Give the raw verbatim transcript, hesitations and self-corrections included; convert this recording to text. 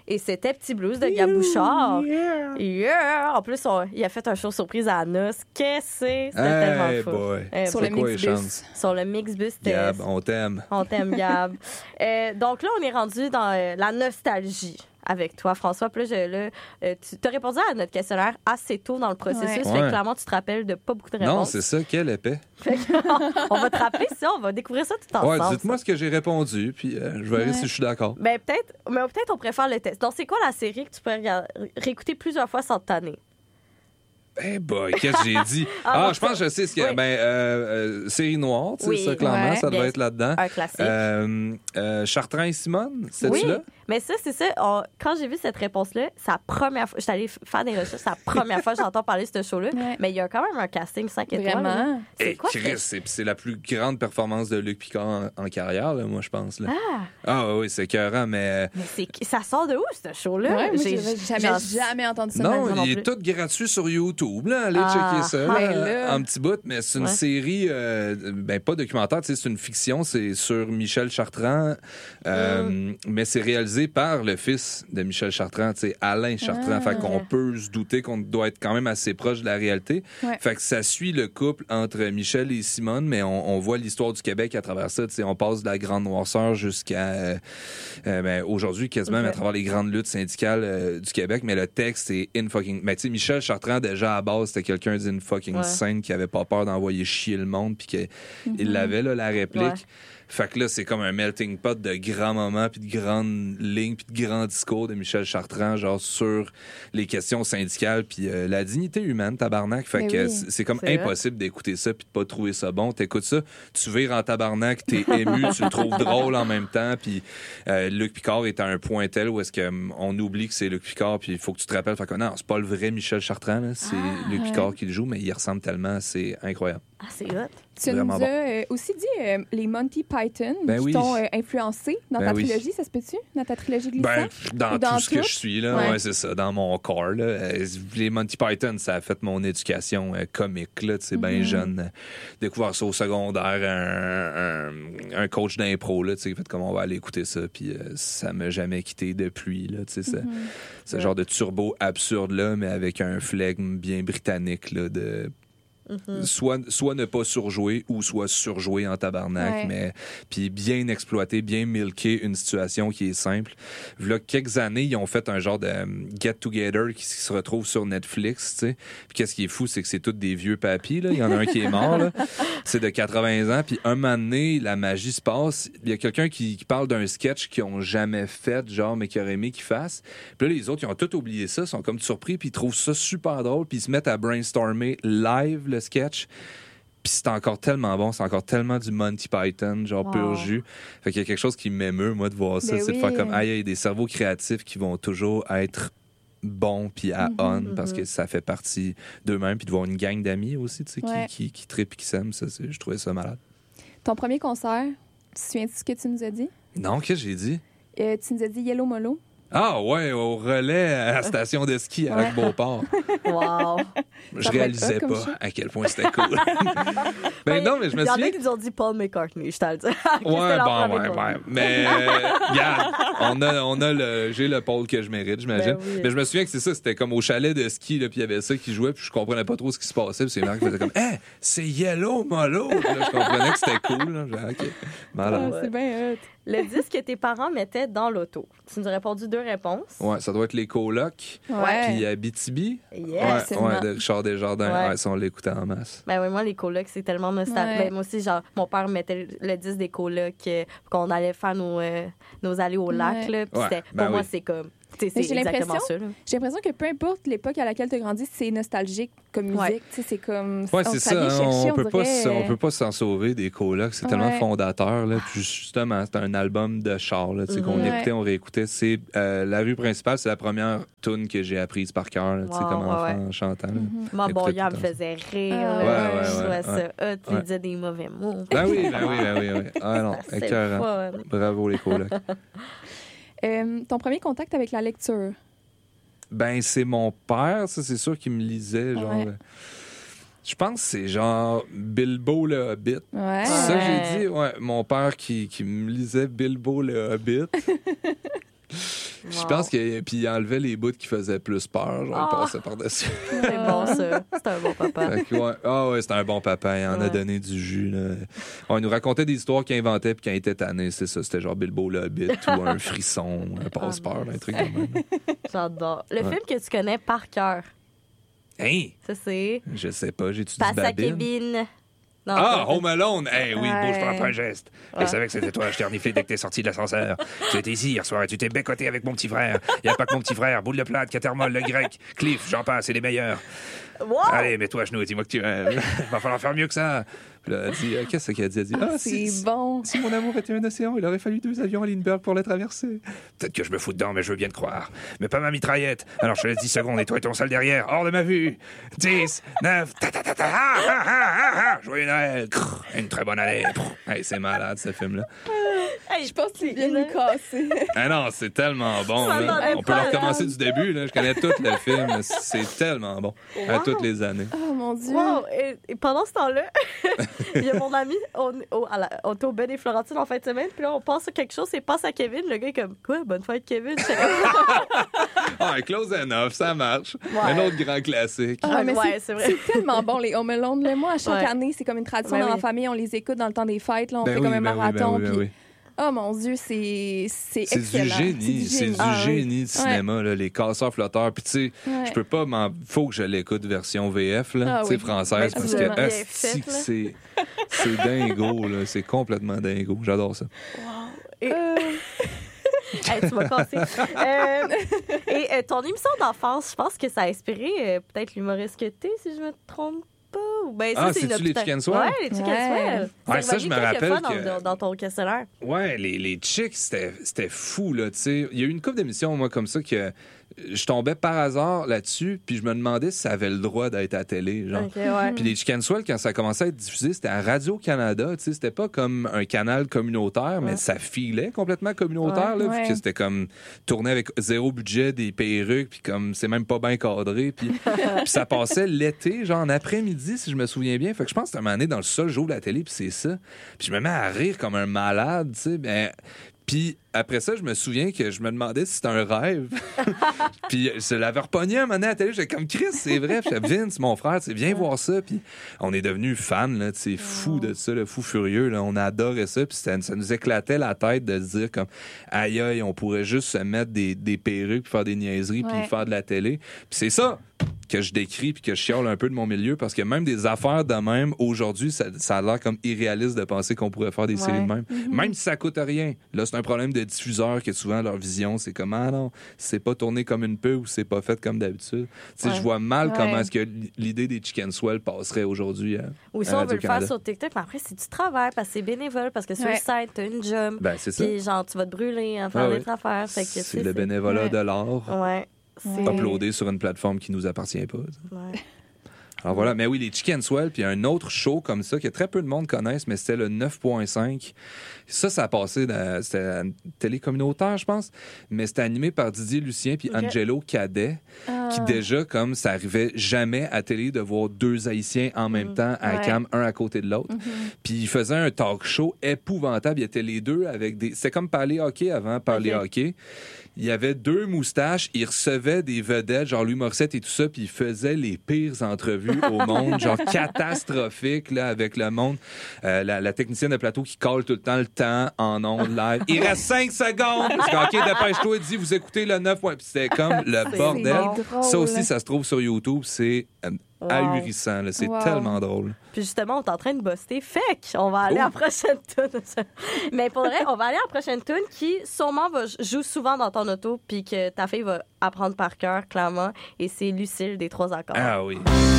Et c'était Petit Blues de Gab Bouchard. Yeah! yeah. En plus, on, il a fait un show surprise à Anna. Qu'est-ce que c'est? C'était hey tellement fou. Boy. Euh, sur, le mix sur le Mixbus. Gab, on t'aime. On t'aime, Gab. euh, donc là, on est rendu dans euh, la nostalgie avec toi, François. Puis là, je, là euh, tu as répondu à notre questionnaire assez tôt dans le processus. Ouais. Fait que ouais. clairement, tu te rappelles de pas beaucoup de réponses. Non, c'est ça. Quelle épais. On va te rappeler ça. On va découvrir ça tout ensemble. Ouais, dites-moi ce que j'ai répondu, puis euh, je verrai ouais. si je suis d'accord. Ben, peut-être, mais peut-être on préfère le test. Donc, c'est quoi la série que tu peux regarder, réécouter plusieurs fois sans te tanner? Eh boy, qu'est-ce que j'ai dit? ah, ah je pense que je sais ce qu'il y a. Oui. Ben, euh, euh, série noire, tu sais, oui, ça, clairement, ouais, ça doit être là-dedans. Un classique. Euh, euh, Chartrand et Simone, c'est-tu oui. là? Mais ça, c'est ça. On, quand j'ai vu cette réponse-là, c'est la première fois. J'étais allée faire des recherches. C'est la première fois que j'entends parler de ce show-là. Ouais. Mais il y a quand même un casting cinq étoiles. Vraiment? C'est Et quoi, Chris, c'est, c'est la plus grande performance de Luc Picard en, en carrière, là, moi, je pense. Là. Ah! Ah oui, c'est écœurant, mais... Mais c'est, ça sort de où, ce show-là? Ouais, moi, j'ai, j'ai jamais, genre... jamais entendu ça. Non, il est tout gratuit sur YouTube. Là. Allez ah, checker ça. Ah, là, en petit bout. Mais c'est une ouais. série, euh, ben pas documentaire, c'est une fiction. C'est sur Michel Chartrand. Euh, mm. Mais c'est réalisé par le fils de Michel Chartrand, tu sais, Alain Chartrand. Ah. Fait qu'on peut se douter qu'on doit être quand même assez proche de la réalité. Ouais. Fait que ça suit le couple entre Michel et Simone, mais on, on voit l'histoire du Québec à travers ça. Tu sais, on passe de la grande noirceur jusqu'à euh, euh, ben, aujourd'hui quasiment okay. à travers les grandes luttes syndicales euh, du Québec. Mais le texte est in fucking. Mais tu sais, Michel Chartrand déjà à base c'était quelqu'un d'in fucking ouais. scène qui avait pas peur d'envoyer chier le monde puis qu'il mm-hmm. l'avait là la réplique. Ouais. Fait que là, c'est comme un melting pot de grands moments, puis de grandes lignes, puis de grands discours de Michel Chartrand, genre sur les questions syndicales, puis euh, la dignité humaine, tabarnak. Fait mais que oui, c'est, c'est comme c'est impossible vrai. d'écouter ça, puis de pas trouver ça bon. T'écoutes ça, tu vires en tabarnak, t'es ému, tu le trouves drôle en même temps, puis euh, Luc Picard est à un point tel où est-ce qu'on oublie que c'est Luc Picard, puis il faut que tu te rappelles. Fait que non, c'est pas le vrai Michel Chartrand, là, c'est ah, Luc Picard ouais. qui le joue, mais il ressemble tellement, c'est incroyable. Ah, c'est hot. Tu nous as bon. euh, aussi dit euh, les Monty Python ben qui oui. t'ont euh, influencé dans ben ta oui. trilogie, ça se peut-tu? Dans ta trilogie glissante? Ben, dans, dans tout ce tout? que je suis, là, ouais. Ouais, c'est ça, dans mon corps. Là. Euh, les Monty Python, ça a fait mon éducation euh, comique, là, tu sais, mm-hmm. bien jeune. Euh, découvert ça au secondaire, un, un, un coach d'impro, là, tu sais, fait comme on va aller écouter ça, puis euh, ça m'a jamais quitté depuis, là, tu sais, mm-hmm. ce ouais. genre de turbo absurde, là, mais avec un flegme bien britannique, là, de... Mm-hmm. Soit, soit ne pas surjouer ou soit surjouer en tabarnak, ouais. mais puis bien exploiter, bien milquer une situation qui est simple. Là, quelques années, ils ont fait un genre de um, get-together qui se retrouve sur Netflix, tu sais. Puis qu'est-ce qui est fou, c'est que c'est tous des vieux papis, là. Il y en a un qui est mort, là. C'est de quatre-vingts ans. Puis un moment donné, la magie se passe. Il y a quelqu'un qui, qui parle d'un sketch qu'ils ont jamais fait, genre, mais qui aurait aimé qu'ils fassent. Puis là, les autres, ils ont tout oublié ça, sont comme surpris, puis ils trouvent ça super drôle, puis ils se mettent à brainstormer live le sketch. Puis c'est encore tellement bon, c'est encore tellement du Monty Python, genre wow. pur jus. Fait qu'il y a quelque chose qui m'émeut, moi, de voir ça. Mais c'est oui. de faire comme, ah, il y a des cerveaux créatifs qui vont toujours être bons puis à mm-hmm, on, mm-hmm. parce que ça fait partie d'eux-mêmes. Puis de voir une gang d'amis aussi, tu sais, ouais. qui, qui, qui trippent et qui s'aiment, ça, c'est, je trouvais ça malade. Ton premier concert, tu te souviens de ce que tu nous as dit? Non, qu'est-ce que j'ai dit? Euh, tu nous as dit Yellow Molo. Ah ouais, au relais à la station de ski à Lac-Beauport. Wow! Je réalisais pas ça. À quel point c'était cool. ben non, mais je me souviens... Il y en a qui nous ont dit Paul McCartney, je t'en le dis. Ouais, bon, ouais, ouais. Mais, regarde, on a, on a le... J'ai le Paul que je mérite, j'imagine. Ben oui. Mais je me souviens que c'est ça, c'était comme au chalet de ski, là, puis il y avait ça qui jouait, puis je comprenais pas trop ce qui se passait, puis c'est Marc qui faisait comme « Hey, c'est Yellow Molo! » Là, je comprenais que c'était cool, là. Genre, OK, malade. Ah, c'est bien hot. Le disque que tes parents mettaient dans l'auto. Tu nous as répondu deux réponses. Ouais, ça doit être les colocs. Ouais. Puis Abitibi. Yes. Ouais, ouais, de Richard Desjardins. Ouais. Ouais, ça, on l'écoutait en masse. Ben oui, moi, les colocs, c'est tellement nostalgique. Ouais. Ben, moi aussi, genre, mon père mettait le disque des colocs euh, qu'on allait faire nos, euh, nos allées au lac. Là, puis ouais. c'était, pour ben moi, oui. c'est comme... C'est j'ai exactement ça. Là. J'ai l'impression que peu importe l'époque à laquelle tu as grandi, c'est nostalgique comme musique. Ouais. C'est comme. Ouais, c'est ça. Chercher, on, on, peut pas, on peut pas s'en sauver des colocs. C'est ouais. tellement fondateur. Là. Puis justement, c'est un album de char là, mm-hmm. qu'on écoutait, on réécoutait. C'est euh, La rue principale, c'est la première tune que j'ai apprise par cœur, wow, comme enfant ouais. en chantant. Mm-hmm. Mon bon, il me faisait rire. Ah, ouais, ouais, je trouvais ouais, ça hot. Ouais. Il disait des mauvais mots. Ben oui, ben oui, ben oui. oui. Ah non, écœurant. Bravo les colocs. euh, ton premier contact avec la lecture? Ben, c'est mon père, ça, c'est sûr qu'il me lisait, genre... Ouais. Je pense que c'est genre Bilbo le Hobbit. Ouais. C'est ça que j'ai dit? Ouais, mon père qui, qui me lisait Bilbo le Hobbit. Je pense que puis il enlevait les bouts qui faisaient plus peur, genre Oh. il passait par-dessus. C'est bon, ça. C'est un bon papa. Fait que, ouais. Ah ouais, c'était un bon papa, il en Ouais. a donné du jus. Là. On nous racontait des histoires qu'il inventait puis quand il était tanné, c'est ça, c'était genre Bilbo le Hobbit ou un frisson, un passe-peur, un truc de même. J'adore. Le Ouais. film que tu connais par cœur, Hein? ça c'est Je sais pas, j'ai-tu dit Passe à Babine? Kevin. Non, Ah, ça, Home Alone! Eh oui, Ouais. bouge-toi un geste. Ouais. Je savais que c'était toi, je t'ai reniflé dès que t'es sorti de l'ascenseur. Tu étais ici hier soir et tu t'es bécoté avec mon petit frère. Il n'y a pas que mon petit frère, Boule de Plate, Catermol, le grec, Cliff, j'en passe, c'est les meilleurs. Wow! Allez, mets-toi à genoux, dis-moi que tu aimes. Va falloir faire mieux que ça. Puis là, elle dit, euh, qu'est-ce qu'elle a dit? Elle dit, ah, Ah, si, c'est bon. si mon amour était un océan, il aurait fallu deux avions à Lindbergh pour le traverser. Peut-être que je me fous dedans, mais je veux bien te croire. Mais pas ma mitraillette. Alors je te laisse dix secondes et toi et ton sale derrière, hors de ma vue. dix, neuf, ta ta ta ta, ah, ah, ah, ah, ah. Joyeux Noël. Crrr, une très bonne année. Hey, c'est malade, ce film-là. Hey, Je pense que tu viens de nous casser. Ah non, c'est tellement bon. Ça Là. m'en On peut est le pas recommencer du début. Là. Je connais tout le film. C'est tellement bon. À Wow. toutes les années. Oh mon Dieu. Wow! Et, et pendant ce temps-là, il y a mon ami, on, au- à la- on était au Ben et Florentine en fin de semaine, puis là, on pense à quelque chose, et passe à Kevin. Le gars est comme, quoi, bonne fête, Kevin? J'étais comme, Ah, Close Enough, ça marche. Ouais. Un autre grand classique. Ah, mais ouais, c'est- c'est vrai. C'est tellement bon, les Home Alone. Là, moi, à chaque Ouais. année, c'est comme une tradition Ben dans oui. la famille. On les écoute dans le temps des fêtes. Là, on Ben fait oui, comme un ben oui, ben marathon. oui, ben puis- oui. Oh mon Dieu, c'est c'est C'est du excellent. génie, c'est du Ah, oui. génie de cinéma, là, les casseurs flotteurs. Puis tu sais, Ouais. je peux pas m'en. Faut que je l'écoute version V F, là, Ah tu sais, oui. française, Ben, parce c'est que vraiment bien asti fait, que là. c'est c'est dingo, là, c'est complètement dingo. J'adore ça. Et- Euh, Hey, tu m'as cassé. Euh, et euh, ton émission d'enfance, je pense que ça a inspiré euh, peut-être l'humoriste que t'es, si je me trompe pas. Ou ben, ça, Ah, c'est c'est-tu une les opta- Chicken Swell? Ouais, les Chicken Ouais. Swell. Ouais, ça, je me rappelle Dans, que- dans, dans ton questionnaire. Ouais, les, les chicks, c'était c'était fou, là, tu sais. Il y a eu une couple d'émissions, moi, comme ça, que je tombais par hasard là-dessus, puis je me demandais si ça avait le droit d'être à la télé, genre. Ok, ouais. Puis les Chicken Swell, quand ça commençait à être diffusé, c'était à Radio-Canada, tu sais, c'était pas comme un canal communautaire, mais Ouais. ça filait complètement communautaire, là, Ouais. vu que c'était comme tourné avec zéro budget, des perruques, puis comme c'est même pas bien cadré, puis puis ça passait l'été, genre en après-midi, si je me souviens bien. Fait que je pense que c'était un moment donné dans le sol, j'ouvre la télé, puis c'est ça. Puis je me mets à rire comme un malade, tu sais, ben... Puis après ça, je me souviens que je me demandais si c'était un rêve. Puis je l'avais repogné un moment donné à la télé. J'étais comme Chris, c'est vrai. Puis j'étais Vince, mon frère, tu sais, viens voir ça. Puis on est devenus fans, là, tu sais, fous de ça, le fou furieux. Là. On adorait ça. Puis ça, ça nous éclatait la tête de se dire comme aïe aïe, on pourrait juste se mettre des, des perruques, puis faire des niaiseries, puis Ouais. faire de la télé. Puis c'est ça que je décris puis que je chiale un peu de mon milieu parce que même des affaires de même, aujourd'hui, ça, ça a l'air comme irréaliste de penser qu'on pourrait faire des Ouais. séries de même. Même si ça coûte rien. Là, c'est un problème de diffuseur que souvent leur vision, c'est comme ah non, c'est pas tourné comme une pub ou c'est pas fait comme d'habitude. Tu sais, Ouais. je vois mal Ouais. comment est-ce que l'idée des Chicken Swell passerait aujourd'hui. À, Ou si à on veut le faire Radio-Canada. sur TikTok, mais après, c'est du travail parce que c'est bénévole, parce que sur Ouais. le site, t'as une job. Ben, c'est ça. Puis genre, tu vas te brûler en faire Ah ouais. d'autres affaires. Fait que, tu sais, C'est le bénévolat Ouais. de l'art Ouais. C'est... Ouais. uploadé sur une plateforme qui nous appartient pas. Ouais. Alors voilà, mais oui, les Chicken Swell, puis il y a un autre show comme ça que très peu de monde connaissent, mais c'était le neuf point cinq. Ça, ça a passé, dans, c'était à une télé communautaire, je pense, mais c'était animé par Didier Lucien puis Ok. Angelo Cadet, Ah. qui déjà, comme ça arrivait jamais à télé de voir deux Haïtiens en même Mhm. temps à la Ouais. cam, un à côté de l'autre. Mhm. Puis ils faisaient un talk show épouvantable. Ils étaient les deux avec des... C'était comme parler hockey avant, parler Ok. hockey. Il y avait deux moustaches. Ils recevaient des vedettes, genre Louis Morissette et tout ça, puis ils faisaient les pires entrevues au monde, genre catastrophiques, là, avec le monde. Euh, la, la technicienne de plateau qui colle tout le temps le temps en ondes live. Il reste cinq secondes! C'est comme, OK, dépêche-toi, dis, vous écoutez le neuf points. Puis c'était comme le C'est bordel. bon. drôle. Ça aussi, ça se trouve sur YouTube. C'est euh, Wow. ahurissant, là. C'est Wow. tellement drôle. Puis justement, on est en train de buster. Fait qu'on va aller Oh. à la prochaine tune. Mais pour vrai, on va aller à la prochaine tune qui sûrement va joue souvent dans ton auto puis que ta fille va apprendre par cœur, clairement. Et c'est Lucille des Trois Accords. Ah oui.